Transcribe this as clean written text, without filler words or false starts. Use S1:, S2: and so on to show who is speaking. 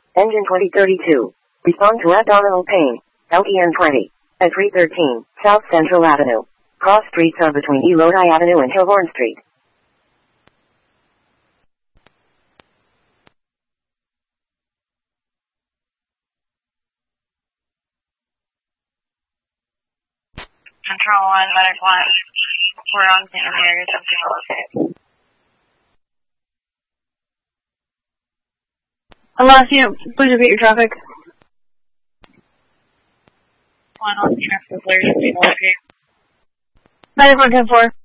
S1: Engine 2032. Respond to abdominal pain. LTN 20. At 313, South Central Avenue. Cross streets are between E. Lodi Avenue and Kilbourne Street.
S2: Control 1, Medic 1. We're on St. Mary's. Okay.
S3: I lost you. Please repeat your traffic.
S2: 1 on the traffic, where's the okay?
S3: Medic 110-4.